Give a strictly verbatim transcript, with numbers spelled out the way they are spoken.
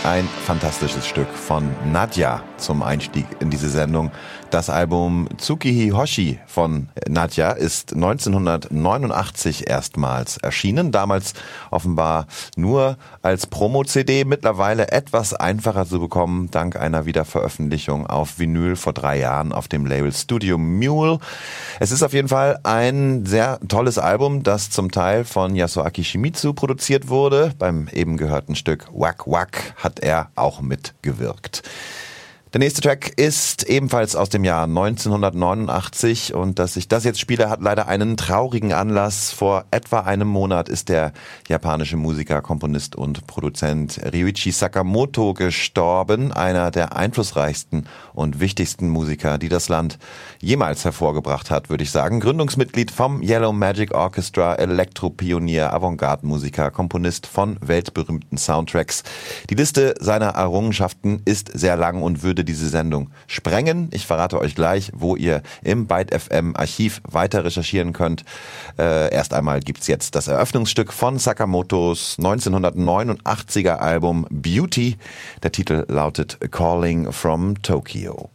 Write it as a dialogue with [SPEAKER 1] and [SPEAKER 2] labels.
[SPEAKER 1] Ein fantastisches Stück von Nadia zum Einstieg in diese Sendung. Das Album Tsukihi Hoshi von Nadia ist neunzehnhundertneunundachtzig erstmals erschienen. Damals offenbar nur als Promo-C D, mittlerweile etwas einfacher zu bekommen, dank einer Wiederveröffentlichung auf Vinyl vor drei Jahren auf dem Label Studio Mule. Es ist auf jeden Fall ein sehr tolles Album, das zum Teil von Yasuaki Shimizu produziert wurde. Beim eben gehörten Stück Wack Wack hat er auch mitgewirkt. Der nächste Track ist ebenfalls aus dem Jahr neunzehnhundertneunundachtzig und dass ich das jetzt spiele, hat leider einen traurigen Anlass. Vor etwa einem Monat ist der japanische Musiker, Komponist und Produzent Ryuichi Sakamoto gestorben, einer der einflussreichsten und wichtigsten Musiker, die das Land jemals hervorgebracht hat, würde ich sagen. Gründungsmitglied vom Yellow Magic Orchestra, Elektropionier, Avantgarde-Musiker, Komponist von weltberühmten Soundtracks. Die Liste seiner Errungenschaften ist sehr lang und würde diese Sendung sprengen. Ich verrate euch gleich, wo ihr im Byte F M Archiv weiter recherchieren könnt. Äh, erst einmal gibt's jetzt das Eröffnungsstück von Sakamotos neunzehnhundertneunundachtziger Album Beauty. Der Titel lautet Calling from Tokyo.